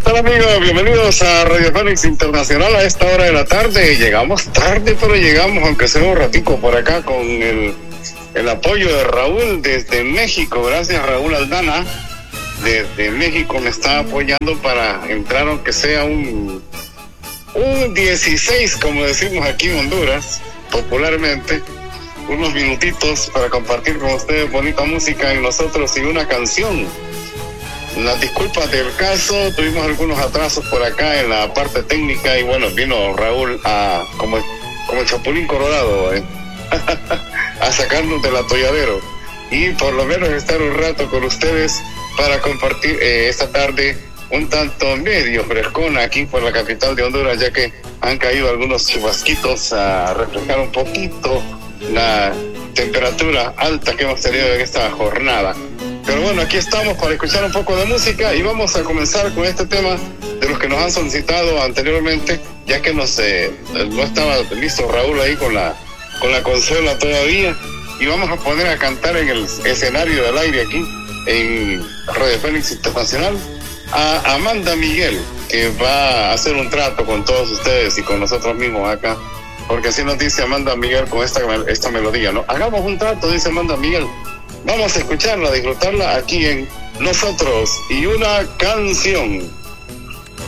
tal, amigos? Bienvenidos a Radio Fénix Internacional a esta hora de la tarde. Llegamos tarde, pero llegamos, aunque sea un ratico por acá, con el apoyo de Raúl desde México. Gracias, Raúl Aldana. Desde México me está apoyando para entrar, aunque sea un 16, como decimos aquí en Honduras, popularmente. Unos minutitos para compartir con ustedes bonita música y nosotros y una canción. Las disculpas del caso, tuvimos algunos atrasos por acá en la parte técnica y bueno, vino Raúl como el Chapulín Colorado, a sacarnos del atolladero y por lo menos estar un rato con ustedes para compartir esta tarde un tanto medio frescona aquí por la capital de Honduras, ya que han caído algunos chubasquitos a reflejar un poquito la temperatura alta que hemos tenido en esta jornada. Pero bueno, aquí estamos para escuchar un poco de música y vamos a comenzar con este tema de los que nos han solicitado anteriormente, ya que no estaba listo Raúl ahí con la consola todavía, y vamos a poner a cantar en el escenario del aire aquí en Radio Fénix Internacional a Amanda Miguel, que va a hacer un trato con todos ustedes y con nosotros mismos acá, porque así nos dice Amanda Miguel con esta melodía, ¿no? Hagamos un trato, dice Amanda Miguel. Vamos a escucharla, a disfrutarla aquí en Nosotros y una canción.